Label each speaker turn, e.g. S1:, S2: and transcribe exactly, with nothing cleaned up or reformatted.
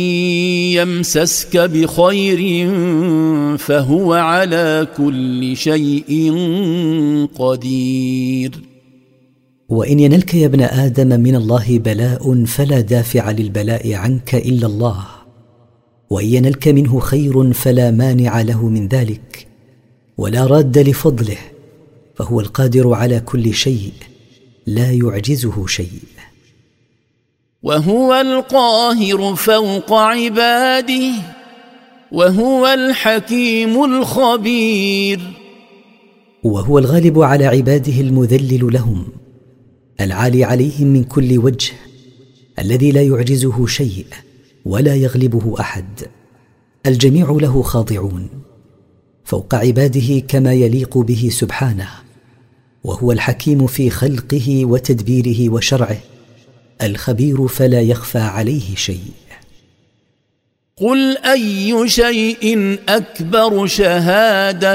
S1: يمسسك بخير فهو على كل شيء قدير.
S2: وإن ينلك يا ابن آدم من الله بلاء فلا دافع للبلاء عنك إلا الله، وإن ينلك منه خير فلا مانع له من ذلك ولا راد لفضله، فهو القادر على كل شيء لا يعجزه شيء.
S1: وهو القاهر فوق عباده وهو الحكيم الخبير.
S2: وهو الغالب على عباده المذلل لهم العالي عليهم من كل وجه، الذي لا يعجزه شيء ولا يغلبه أحد، الجميع له خاضعون فوق عباده كما يليق به سبحانه. وهو الحكيم في خلقه وتدبيره وشرعه، الخبير فلا يخفى عليه شيء.
S1: قل أي شيء أكبر شهادة